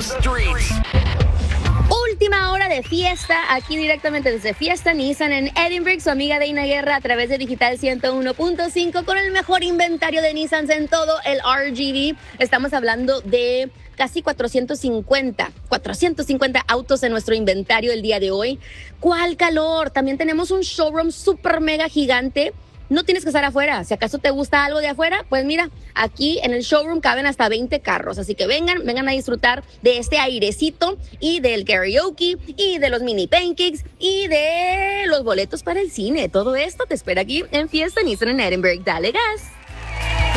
streets. Última hora de fiesta, aquí directamente desde Fiesta Nissan en Edinburgh, su amiga Deina Guerra a través de Digital 101.5 con el mejor inventario de Nissans en todo el RGV. Estamos hablando de casi 450 autos en nuestro inventario el día de hoy. ¿Cuál calor? También tenemos un showroom super mega gigante. No tienes que estar afuera. Si acaso te gusta algo de afuera, pues mira, aquí en el showroom caben hasta 20 carros. Así que vengan a disfrutar de este airecito y del karaoke y de los mini pancakes y de los boletos para el cine. Todo esto te espera aquí en Fiesta Nissan en Edinburgh. Dale gas.